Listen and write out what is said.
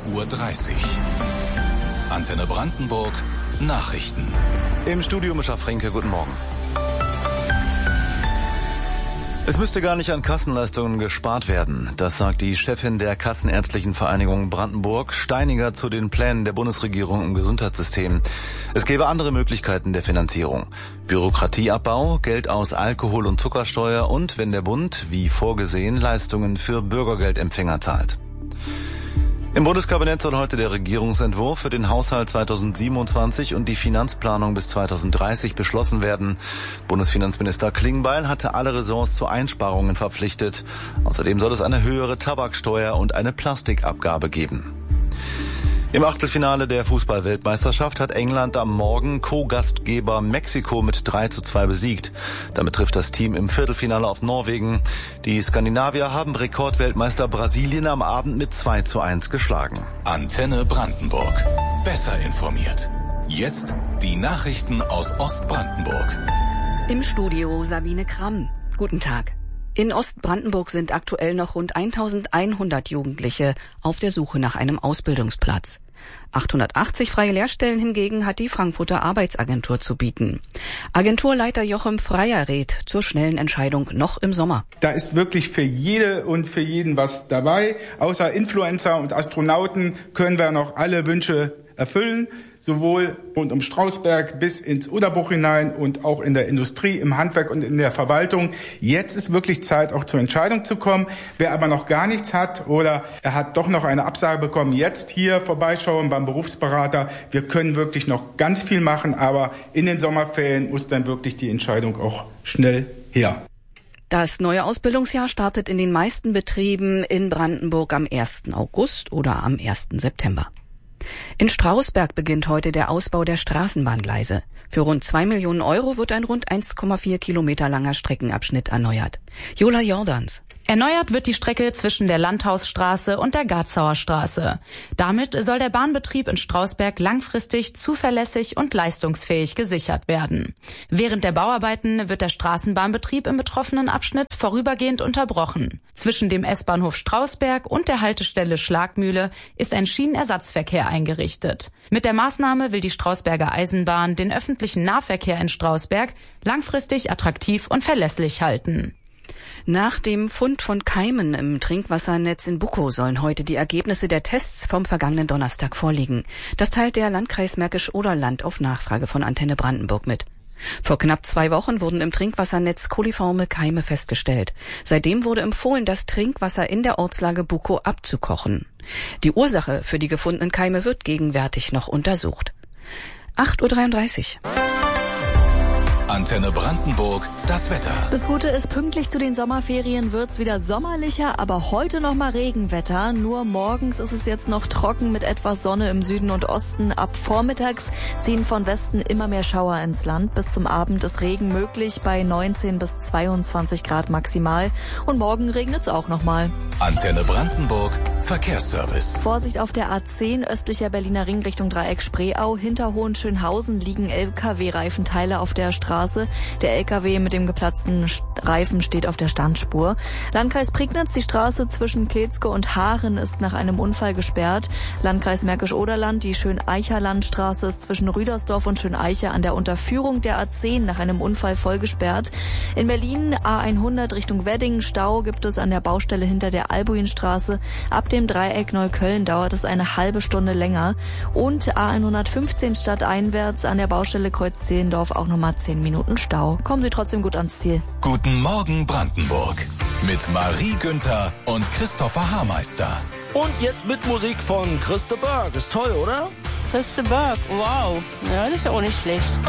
Uhr. Antenne Brandenburg Nachrichten. Im Studio Mischa Fränke, guten Morgen. Es müsste gar nicht an Kassenleistungen gespart werden. Das sagt die Chefin der Kassenärztlichen Vereinigung Brandenburg, Steiniger, zu den Plänen der Bundesregierung im Gesundheitssystem. Es gäbe andere Möglichkeiten der Finanzierung. Bürokratieabbau, Geld aus Alkohol- und Zuckersteuer und, wenn der Bund, wie vorgesehen, Leistungen für Bürgergeldempfänger zahlt. Im Bundeskabinett soll heute der Regierungsentwurf für den Haushalt 2027 und die Finanzplanung bis 2030 beschlossen werden. Bundesfinanzminister Klingbeil hatte alle Ressorts zu Einsparungen verpflichtet. Außerdem soll es eine höhere Tabaksteuer und eine Plastikabgabe geben. Im Achtelfinale der Fußball-Weltmeisterschaft hat England am Morgen Co-Gastgeber Mexiko mit 3:2 besiegt. Damit trifft das Team im Viertelfinale auf Norwegen. Die Skandinavier haben Rekordweltmeister Brasilien am Abend mit 2:1 geschlagen. Antenne Brandenburg. Besser informiert. Jetzt die Nachrichten aus Ostbrandenburg. Im Studio Sabine Kramm. Guten Tag. In Ostbrandenburg sind aktuell noch rund 1100 Jugendliche auf der Suche nach einem Ausbildungsplatz. 880 freie Lehrstellen hingegen hat die Frankfurter Arbeitsagentur zu bieten. Agenturleiter Jochem Freier rät zur schnellen Entscheidung noch im Sommer. Da ist wirklich für jede und für jeden was dabei. Außer Influencer und Astronauten können wir noch alle Wünsche erfüllen, sowohl rund um Strausberg bis ins Oderbuch hinein und auch in der Industrie, im Handwerk und in der Verwaltung. Jetzt ist wirklich Zeit, auch zur Entscheidung zu kommen. Wer aber noch gar nichts hat oder er hat doch noch eine Absage bekommen, jetzt hier vorbeischauen beim Berufsberater. Wir können wirklich noch ganz viel machen, aber in den Sommerferien muss dann wirklich die Entscheidung auch schnell her. Das neue Ausbildungsjahr startet in den meisten Betrieben in Brandenburg am 1. August oder am 1. September. In Strausberg beginnt heute der Ausbau der Straßenbahngleise. Für rund 2 Millionen Euro wird ein rund 1,4 Kilometer langer Streckenabschnitt erneuert. Jola Jordans. Erneuert wird die Strecke zwischen der Landhausstraße und der Garzauer Straße. Damit soll der Bahnbetrieb in Strausberg langfristig zuverlässig und leistungsfähig gesichert werden. Während der Bauarbeiten wird der Straßenbahnbetrieb im betroffenen Abschnitt vorübergehend unterbrochen. Zwischen dem S-Bahnhof Strausberg und der Haltestelle Schlagmühle ist ein Schienenersatzverkehr eingerichtet. Mit der Maßnahme will die Strausberger Eisenbahn den öffentlichen Nahverkehr in Strausberg langfristig attraktiv und verlässlich halten. Nach dem Fund von Keimen im Trinkwassernetz in Bukow sollen heute die Ergebnisse der Tests vom vergangenen Donnerstag vorliegen. Das teilt der Landkreis Märkisch-Oderland auf Nachfrage von Antenne Brandenburg mit. Vor knapp 2 Wochen wurden im Trinkwassernetz koliforme Keime festgestellt. Seitdem wurde empfohlen, das Trinkwasser in der Ortslage Bukow abzukochen. Die Ursache für die gefundenen Keime wird gegenwärtig noch untersucht. 8:33 Uhr. Antenne Brandenburg, das Wetter. Das Gute ist, pünktlich zu den Sommerferien wird's wieder sommerlicher, aber heute noch mal Regenwetter. Nur morgens ist es jetzt noch trocken mit etwas Sonne im Süden und Osten. Ab vormittags ziehen von Westen immer mehr Schauer ins Land. Bis zum Abend ist Regen möglich bei 19 bis 22 Grad maximal. Und morgen regnet's auch noch mal. Antenne Brandenburg, Verkehrsservice. Vorsicht auf der A10 östlicher Berliner Ring Richtung Dreieck Spreeau. Hinter Hohenschönhausen liegen LKW-Reifenteile auf der Straße. Der LKW mit dem geplatzten Reifen steht auf der Standspur. Landkreis Prignitz, die Straße zwischen Kletzke und Haaren ist nach einem Unfall gesperrt. Landkreis Märkisch-Oderland, die Schöneicher-Landstraße ist zwischen Rüdersdorf und Schöneiche an der Unterführung der A10 nach einem Unfall voll gesperrt. In Berlin A100 Richtung Wedding Stau gibt es an der Baustelle hinter der Albuinstraße. Ab dem Dreieck Neukölln dauert es eine halbe Stunde länger. Und A115 stadteinwärts an der Baustelle Kreuz Zehlendorf auch nochmal 10 Minuten Stau. Kommen Sie trotzdem gut ans Ziel. Guten Morgen Brandenburg. Mit Marie Günther und Christopher Haarmeister. Und jetzt mit Musik von Christa Berg. Ist toll, oder? Christa Berg, wow. Ja, das ist ja auch nicht schlecht.